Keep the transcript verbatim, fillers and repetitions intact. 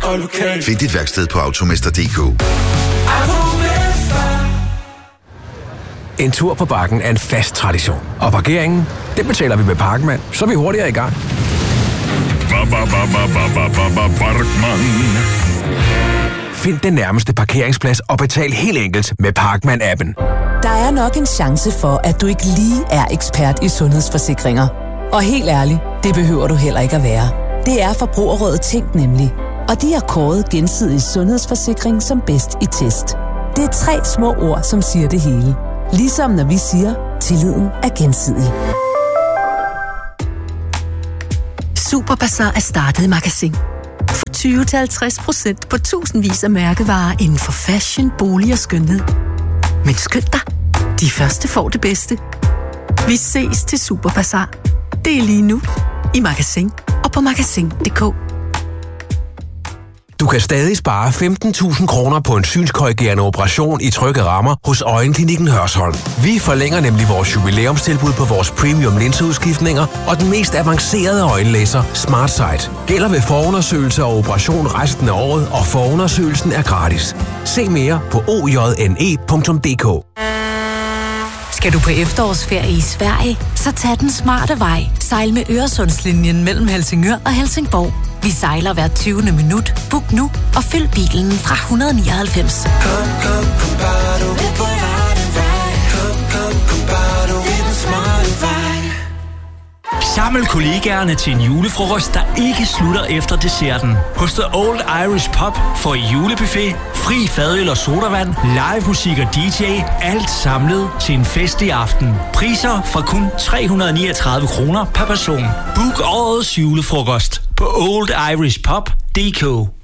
og lokal. Find dit værksted på automester punktum d k. En tur på Bakken er en fast tradition. Og parkeringen, det betaler vi med Parkmand, så er vi hurtigere i gang. Parkmand. Find den nærmeste parkeringsplads og betal helt enkelt med Parkmand-appen. Der er nok en chance for, at du ikke lige er ekspert i sundhedsforsikringer. Og helt ærligt, det behøver du heller ikke at være. Det er Forbrugerrådet Tænk nemlig. Og de har kåret Gensidig Sundhedsforsikring som bedst i test. Det er tre små ord, som siger det hele. Ligesom når vi siger, tilliden er gensidig. Superbazar er startet i Magasin. For tyve til halvtreds procent på tusindvis af mærkevarer inden for fashion, bolig og skønhed. Men skynd dig, de første får det bedste. Vi ses til Superbazar. Det er lige nu i Magasin og på magasin punktum d k. Du kan stadig spare femten tusind kroner på en synskorrigerende operation i trygge rammer hos Øjenklinikken Hørsholm. Vi forlænger nemlig vores jubilæumstilbud på vores premium linseudskiftninger og den mest avancerede øjenlæser SmartSight. Gælder ved forundersøgelse og operation resten af året, og forundersøgelsen er gratis. Se mere på o j n e punktum d k. Skal du på efterårsferie i Sverige? Så tag den smarte vej. Sejl med Øresundslinjen mellem Helsingør og Helsingborg. Vi sejler hver tyvende minut. Book nu og fyld bilen fra et hundrede og nioghalvfems. Kom, kom, kom, bare du er på rette vej. Kom, kom, kom, bare du er den smarte vej. Saml kollegaerne til en julefrokost, der ikke slutter efter desserten. Hos The Old Irish Pub får I julebuffet, fri fadøl og sodavand, live musik og D J, alt samlet til en festlig aften. Priser fra kun tre hundrede og niogtredive kroner per person. Book årets julefrokost på old irish pub punktum d k.